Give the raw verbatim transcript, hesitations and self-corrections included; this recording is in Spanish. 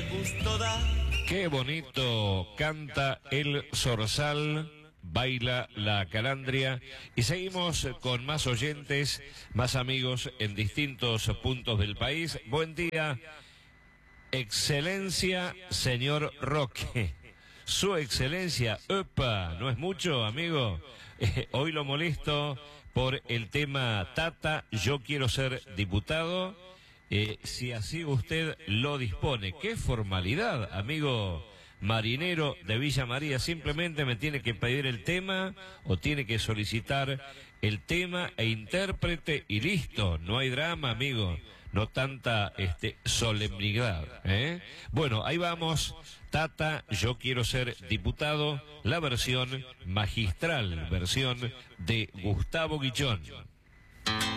gusto da. Qué bonito canta el zorzal, baila la calandria, y seguimos con más oyentes, más amigos en distintos puntos del país. Buen día, excelencia, señor Roque. Su excelencia, ¡epa! ¿No es mucho, amigo? Eh, hoy lo molesto por el tema Tata, yo quiero ser diputado, eh, si así usted lo dispone. ¡Qué formalidad, amigo marinero de Villa María! Simplemente me tiene que pedir el tema o tiene que solicitar el tema e intérprete y listo. No hay drama, amigo. No tanta este solemnidad, ¿eh? Bueno, ahí vamos. Tata, yo quiero ser diputado, la versión magistral, versión de Gustavo Guillón.